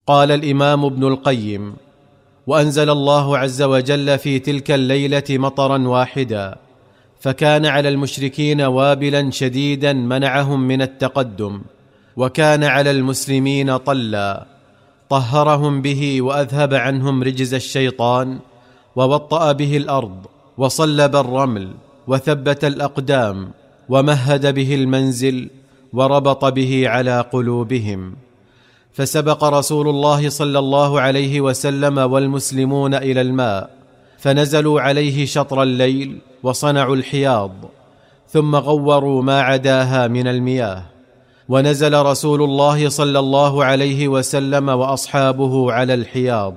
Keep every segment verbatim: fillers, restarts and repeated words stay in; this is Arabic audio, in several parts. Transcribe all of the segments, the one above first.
قال الإمام ابن القيم: وأنزل الله عز وجل في تلك الليلة مطرا واحدا، فكان على المشركين وابلا شديدا منعهم من التقدم، وكان على المسلمين طلا طهرهم به وأذهب عنهم رجز الشيطان، ووطأ به الأرض، وصلب الرمل، وثبت الأقدام، ومهد به المنزل، وربط به على قلوبهم. فسبق رسول الله صلى الله عليه وسلم والمسلمون إلى الماء، فنزلوا عليه شطر الليل وصنعوا الحياض، ثم غوروا ما عداها من المياه، ونزل رسول الله صلى الله عليه وسلم وأصحابه على الحياض.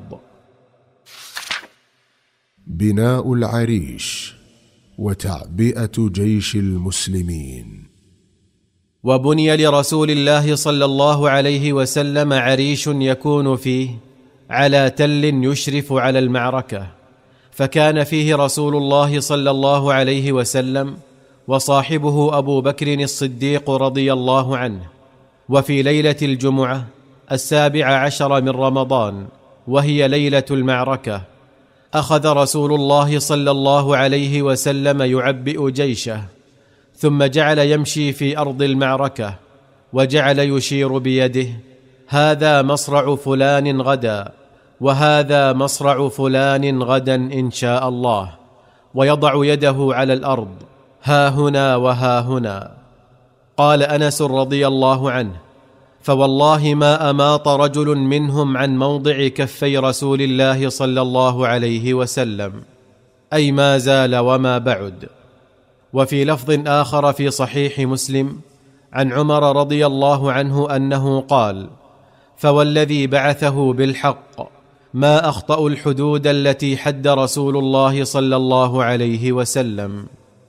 بناء العريش وتعبئة جيش المسلمين. وبني لرسول الله صلى الله عليه وسلم عريش يكون فيه على تل يشرف على المعركة، فكان فيه رسول الله صلى الله عليه وسلم وصاحبه أبو بكر الصديق رضي الله عنه. وفي ليلة الجمعة السابع عشر من رمضان، وهي ليلة المعركة، أخذ رسول الله صلى الله عليه وسلم يعبئ جيشه، ثم جعل يمشي في أرض المعركة، وجعل يشير بيده: هذا مصرع فلان غدا، وهذا مصرع فلان غدا إن شاء الله، ويضع يده على الأرض: ها هنا وها هنا. قال أنس رضي الله عنه: فوالله ما أماط رجل منهم عن موضع كفي رسول الله صلى الله عليه وسلم، أي ما زال وما بعد. وفي لفظ آخر في صحيح مسلم عن عمر رضي الله عنه أنه قال: فوالذي بعثه بالحق ما أخطأوا الحدود التي حد رسول الله صلى الله عليه وسلم.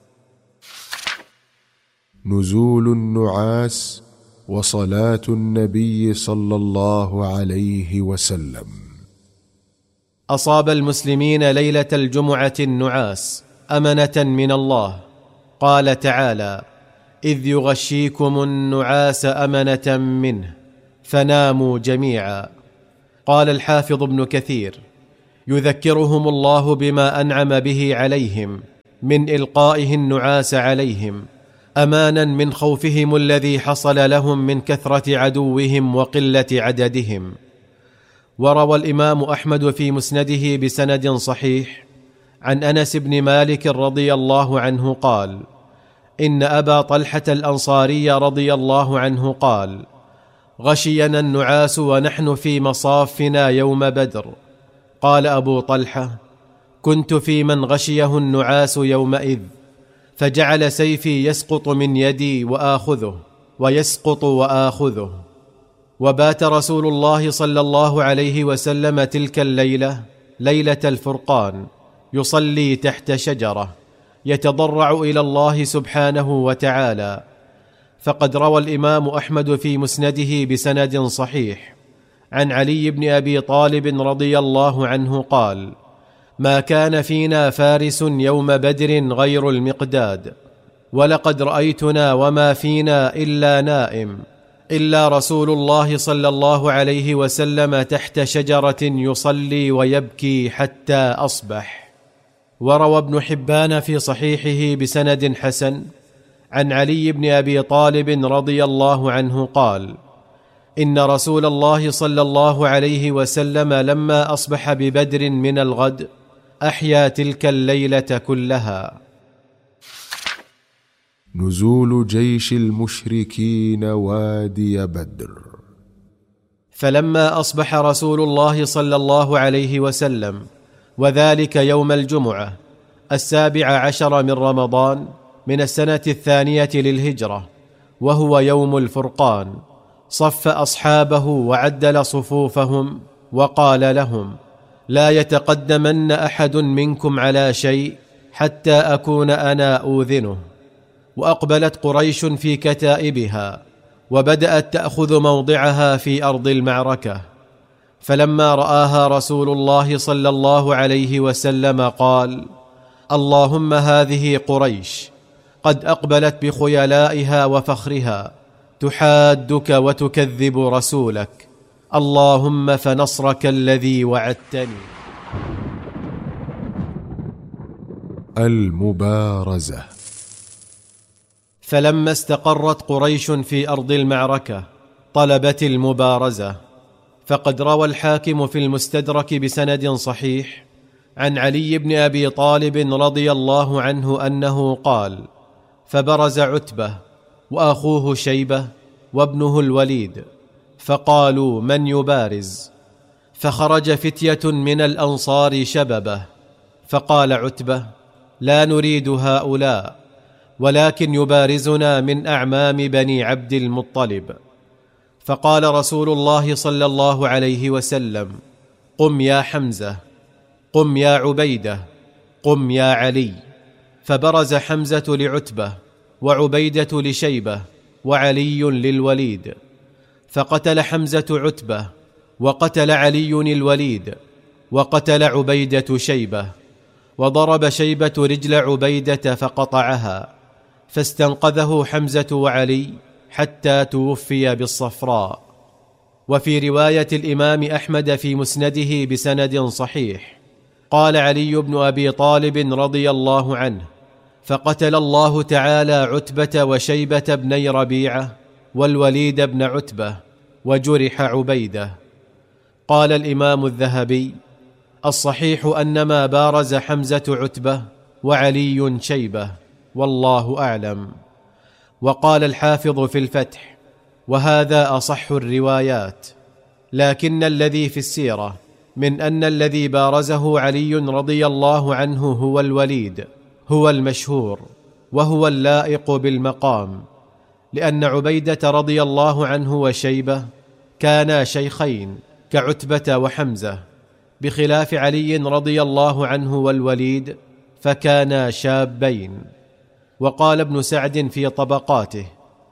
نزول النعاس وصلاة النبي صلى الله عليه وسلم. أصاب المسلمين ليلة الجمعة النعاس أمنة من الله، قال تعالى: إذ يغشيكم النعاس أمنة منه فناموا جميعا. قال الحافظ ابن كثير: يذكرهم الله بما أنعم به عليهم من إلقائه النعاس عليهم، أمانا من خوفهم الذي حصل لهم من كثرة عدوهم وقلة عددهم. وروى الإمام أحمد في مسنده بسند صحيح عن أنس بن مالك رضي الله عنه قال: إن أبا طلحة الأنصاري رضي الله عنه قال: غشينا النعاس ونحن في مصافنا يوم بدر. قال أبو طلحة: كنت في من غشيه النعاس يومئذ، فجعل سيفي يسقط من يدي وآخذه، ويسقط وآخذه. وبات رسول الله صلى الله عليه وسلم تلك الليلة ليلة الفرقان يصلي تحت شجرة يتضرع إلى الله سبحانه وتعالى. فقد روى الإمام أحمد في مسنده بسند صحيح عن علي بن أبي طالب رضي الله عنه قال: ما كان فينا فارس يوم بدر غير المقداد، ولقد رأيتنا وما فينا إلا نائم، إلا رسول الله صلى الله عليه وسلم تحت شجرة يصلي ويبكي حتى أصبح. وروى ابن حبان في صحيحه بسند حسن عن علي بن أبي طالب رضي الله عنه قال: إن رسول الله صلى الله عليه وسلم لما أصبح ببدر من الغد أحيا تلك الليلة كلها. نزول جيش المشركين وادي بدر. فلما أصبح رسول الله صلى الله عليه وسلم، وذلك يوم الجمعة السابع عشر من رمضان من السنة الثانية للهجرة، وهو يوم الفرقان، صف أصحابه وعدل صفوفهم، وقال لهم: لا يتقدمن أحد منكم على شيء حتى أكون أنا أوذنه. وأقبلت قريش في كتائبها، وبدأت تأخذ موضعها في أرض المعركة. فلما رآها رسول الله صلى الله عليه وسلم قال: اللهم هذه قريش قد أقبلت بخيلائها وفخرها تحادك وتكذب رسولك، اللهم فنصرك الذي وعدتني. المبارزة. فلما استقرت قريش في أرض المعركة طلبت المبارزة، فقد روى الحاكم في المستدرك بسند صحيح عن علي بن أبي طالب رضي الله عنه أنه قال: فبرز عتبة وأخوه شيبة وابنه الوليد، فقالوا: من يبارز؟ فخرج فتية من الأنصار شببه، فقال عتبة: لا نريد هؤلاء، ولكن يبارزنا من أعمام بني عبد المطلب. فقال رسول الله صلى الله عليه وسلم: قم يا حمزة، قم يا عبيدة، قم يا علي. فبرز حمزة لعتبة، وعبيدة لشيبة، وعلي للوليد. فقتل حمزة عتبة، وقتل علي الوليد، وقتل عبيدة شيبة، وضرب شيبة رجل عبيدة فقطعها، فاستنقذه حمزة وعلي حتى توفي بالصفراء. وفي رواية الإمام أحمد في مسنده بسند صحيح قال علي بن أبي طالب رضي الله عنه: فقتل الله تعالى عتبة وشيبة بني ربيعة والوليد بن عتبة، وجرح عبيدة. قال الإمام الذهبي: الصحيح أنما بارز حمزة عتبة وعلي شيبة، والله أعلم. وقال الحافظ في الفتح: وهذا أصح الروايات، لكن الذي في السيرة من أن الذي بارزه علي رضي الله عنه هو الوليد هو المشهور، وهو اللائق بالمقام، لأن عبيدة رضي الله عنه وشيبة كانا شيخين كعتبة وحمزة، بخلاف علي رضي الله عنه والوليد فكانا شابين. وقال ابن سعد في طبقاته: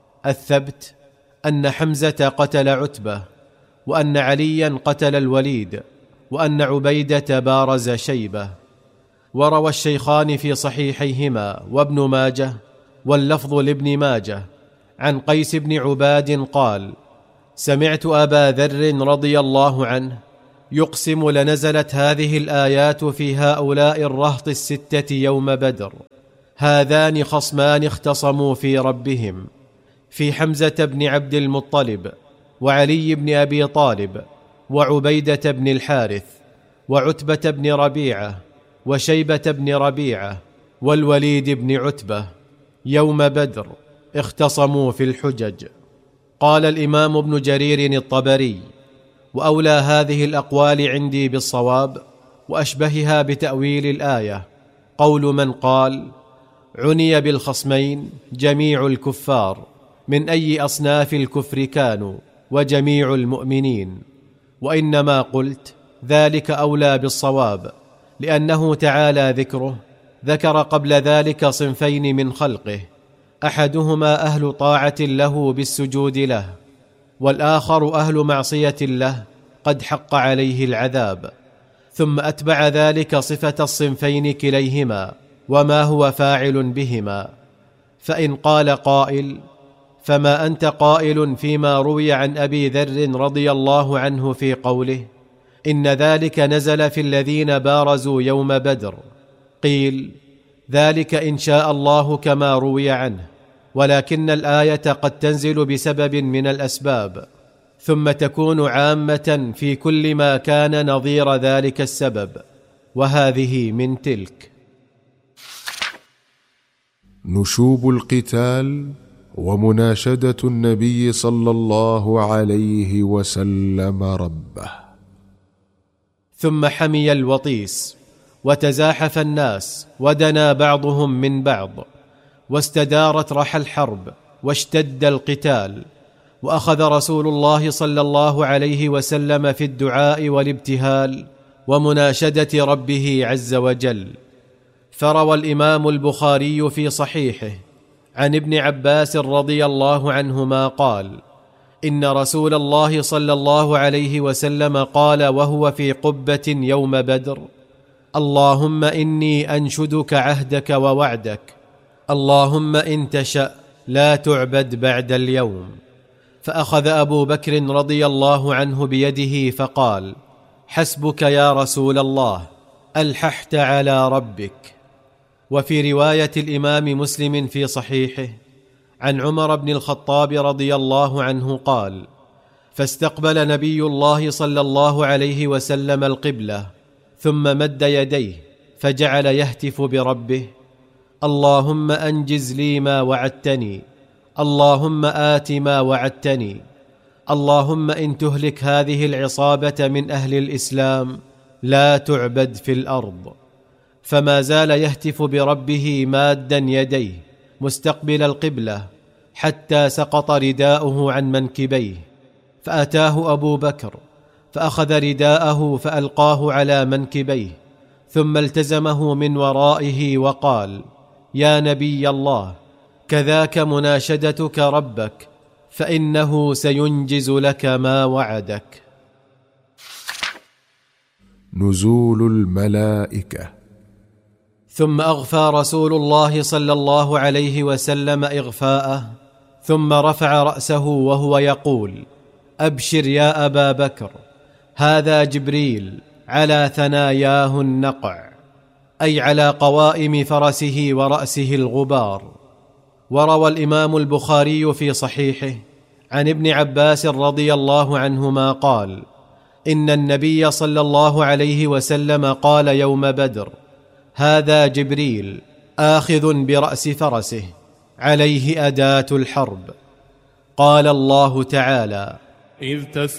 الثبت أن حمزة قتل عتبة، وأن عليا قتل الوليد، وأن عبيدة بارز شيبة. وروى الشيخان في صحيحيهما وابن ماجه واللفظ لابن ماجه عن قيس بن عباد قال: سمعت أبا ذر رضي الله عنه يقسم لنزلت هذه الآيات في هؤلاء الرهط الستة يوم بدر: هذان خصمان اختصموا في ربهم، في حمزة بن عبد المطلب، وعلي بن أبي طالب، وعبيدة بن الحارث، وعتبة بن ربيعة، وشيبة بن ربيعة، والوليد بن عتبة، يوم بدر اختصموا في الحجج. قال الإمام ابن جرير الطبري: وأولى هذه الأقوال عندي بالصواب وأشبهها بتأويل الآية قول من قال: عني بالخصمين جميع الكفار من أي أصناف الكفر كانوا، وجميع المؤمنين. وإنما قلت ذلك أولى بالصواب، لأنه تعالى ذكره ذكر قبل ذلك صنفين من خلقه: أحدهما أهل طاعة له بالسجود له، والآخر أهل معصية له قد حق عليه العذاب، ثم أتبع ذلك صفة الصنفين كليهما وما هو فاعل بهما. فإن قال قائل: فما أنت قائل فيما روي عن أبي ذر رضي الله عنه في قوله: إن ذلك نزل في الذين بارزوا يوم بدر؟ قيل: ذلك إن شاء الله كما روي عنه، ولكن الآية قد تنزل بسبب من الأسباب، ثم تكون عامة في كل ما كان نظير ذلك السبب، وهذه من تلك. نشوب القتال ومناشدة النبي صلى الله عليه وسلم ربه. ثم حمي الوطيس، وتزاحف الناس، ودنا بعضهم من بعض، واستدارت رحى الحرب، واشتد القتال، وأخذ رسول الله صلى الله عليه وسلم في الدعاء والابتهال ومناشدة ربه عز وجل. فروى الإمام البخاري في صحيحه عن ابن عباس رضي الله عنهما قال: إن رسول الله صلى الله عليه وسلم قال وهو في قبة يوم بدر: اللهم إني أنشدك عهدك ووعدك، اللهم إن تشأ لا تعبد بعد اليوم. فأخذ أبو بكر رضي الله عنه بيده فقال: حسبك يا رسول الله، ألححت على ربك. وفي رواية الإمام مسلم في صحيحه عن عمر بن الخطاب رضي الله عنه قال: فاستقبل نبي الله صلى الله عليه وسلم القبلة، ثم مد يديه فجعل يهتف بربه: اللهم أنجز لي ما وعدتني، اللهم آت ما وعدتني، اللهم إن تهلك هذه العصابة من أهل الإسلام لا تعبد في الأرض. فما زال يهتف بربه مادا يديه مستقبل القبلة حتى سقط رداؤه عن منكبيه، فأتاه أبو بكر فأخذ رداءه فألقاه على منكبيه، ثم التزمه من ورائه وقال: يا نبي الله، كذاك مناشدتك ربك، فإنه سينجز لك ما وعدك. نزول الملائكة. ثم أغفى رسول الله صلى الله عليه وسلم إغفاءه، ثم رفع رأسه وهو يقول: أبشر يا أبا بكر، هذا جبريل على ثناياه النقع، أي على قوائم فرسه ورأسه الغبار. وروى الإمام البخاري في صحيحه عن ابن عباس رضي الله عنهما قال: إن النبي صلى الله عليه وسلم قال يوم بدر: هذا جبريل آخذ برأس فرسه عليه أداة الحرب. قال الله تعالى: إذ تسأل